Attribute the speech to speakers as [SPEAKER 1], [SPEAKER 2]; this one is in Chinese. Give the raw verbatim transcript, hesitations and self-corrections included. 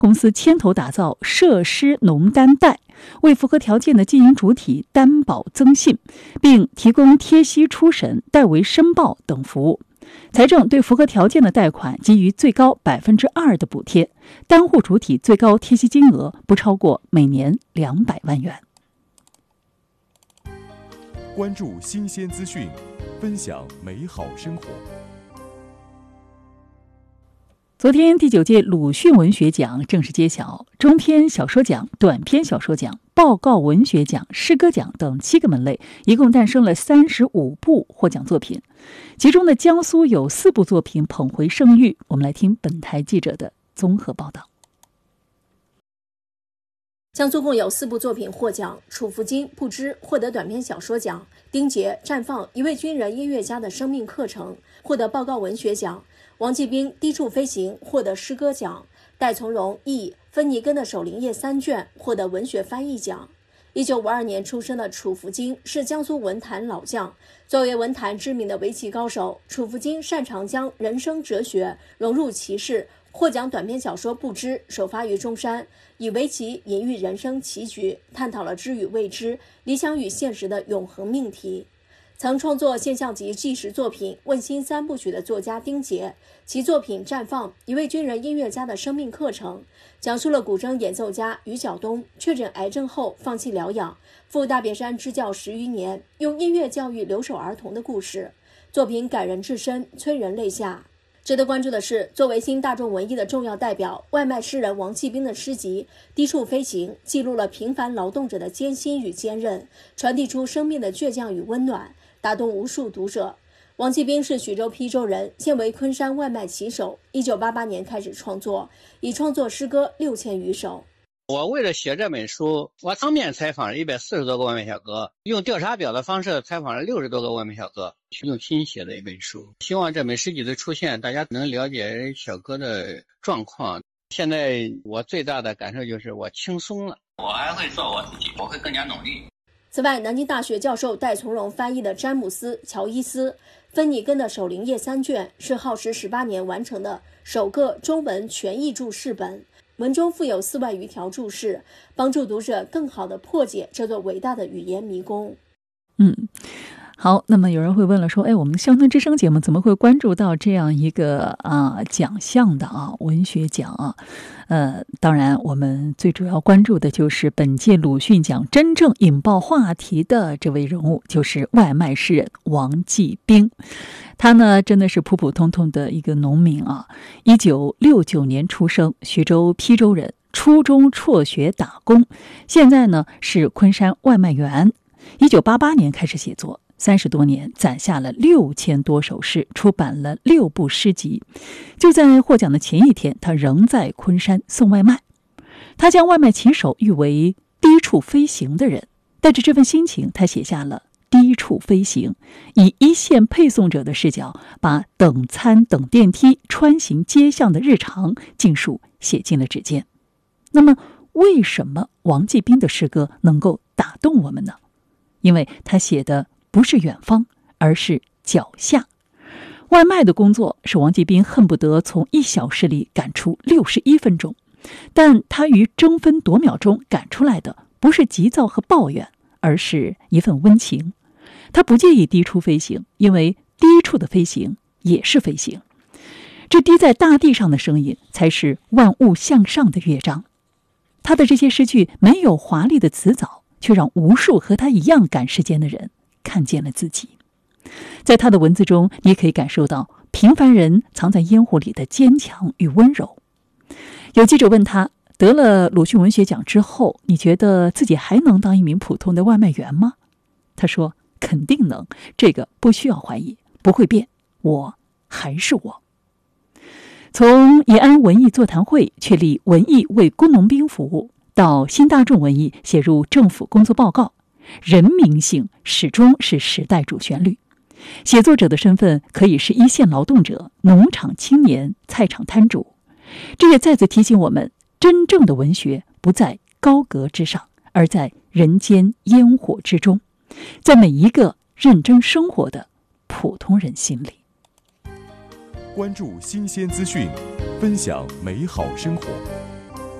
[SPEAKER 1] 公司牵头打造设施农单贷，为符合条件的经营主体担保增信，并提供贴息初审、代为申报等服务。财政对符合条件的贷款给予最高百分之二的补贴，单户主体最高贴息金额不超过每年两百万元。
[SPEAKER 2] 关注新鲜资讯，分享美好生活。
[SPEAKER 1] 昨天第九届鲁迅文学奖正式揭晓，中篇小说奖、短篇小说奖、报告文学奖、诗歌奖等七个门类，一共诞生了三十五部获奖作品，其中的江苏有四部作品捧回盛誉。我们来听本台记者的综合报道。
[SPEAKER 3] 江苏共有四部作品获奖，楚福金不知获得短篇小说奖，丁杰绽放一位军人音乐家的生命课程获得报告文学奖，王继兵低处飞行获得诗歌奖，戴从容译芬尼根的守灵夜三卷获得文学翻译奖。一九五二年出生的楚福金是江苏文坛老将，作为文坛知名的围棋高手，楚福金擅长将人生哲学融入棋事。获奖短篇小说《不知》首发于中山，以围棋隐喻人生棋局，探讨了知与未知、理想与现实的永恒命题。曾创作现象级纪实作品《问心三部曲》的作家丁杰，其作品《绽放》一位军人音乐家的生命课程，讲述了古筝演奏家于晓东确诊癌症后放弃疗养，赴大别山支教十余年，用音乐教育留守儿童的故事。作品感人至深，催人泪下。值得关注的是，作为新大众文艺的重要代表，外卖诗人王继兵的诗集《低处飞行》记录了平凡劳动者的艰辛与坚韧，传递出生命的倔强与温暖，打动无数读者。王继兵是徐州邳州人，现为昆山外卖骑手。一九八八年开始创作，已创作诗歌六千余首。
[SPEAKER 4] 我为了写这本书，我当面采访了一百四十多个外卖小哥，用调查表的方式采访了六十多个外卖小哥，用心写的一本书。希望这本诗集的出现，大家能了解小哥的状况。现在我最大的感受就是我轻松了，
[SPEAKER 5] 我还会做我自己，我会更加努力。
[SPEAKER 3] 此外，南京大学教授戴从容翻译的詹姆斯·乔伊斯、芬尼根的守灵夜三卷是耗时十八年完成的首个中文全译注释本，文中附有四万余条注释，帮助读者更好地破解这座伟大的语言迷宫。
[SPEAKER 1] 嗯，好，那么有人会问了，说，哎，我们乡村之声节目怎么会关注到这样一个啊奖项的啊文学奖啊？呃，当然，我们最主要关注的就是本届鲁迅奖真正引爆话题的这位人物，就是外卖诗人王继兵。他呢，真的是普普通通的一个农民啊，一九六九年出生，徐州邳州人，初中辍学打工，现在呢是昆山外卖员。一九八八年开始写作，三十多年攒下了六千多首诗，出版了六部诗集。就在获奖的前一天，他仍在昆山送外卖。他将外卖骑手誉为低处飞行的人，带着这份心情，他写下了低处飞行，以一线配送者的视角，把等餐、等电梯、穿行街巷的日常尽数写进了纸笺。那么，为什么王继兵的诗歌能够打动我们呢？因为他写的不是远方，而是脚下。外卖的工作使王继兵恨不得从一小时里赶出六十一分钟，但他于争分夺秒中赶出来的不是急躁和抱怨，而是一份温情。他不介意低处飞行，因为低处的飞行也是飞行。这滴在大地上的声音，才是万物向上的乐章。他的这些诗句没有华丽的辞藻，却让无数和他一样赶时间的人看见了自己。在他的文字中，你可以感受到平凡人藏在烟火里的坚强与温柔。有记者问他，得了鲁迅文学奖之后，你觉得自己还能当一名普通的外卖员吗？他说，肯定能，这个不需要怀疑，不会变，我还是我。从延安文艺座谈会确立文艺为工农兵服务，到新大众文艺写入政府工作报告，人民性始终是时代主旋律。写作者的身份可以是一线劳动者、农场青年、菜场摊主。这也再次提醒我们，真正的文学不在高阁之上，而在人间烟火之中，在每一个认真生活的普通人心里。
[SPEAKER 2] 关注新鲜资讯，分享美好生活。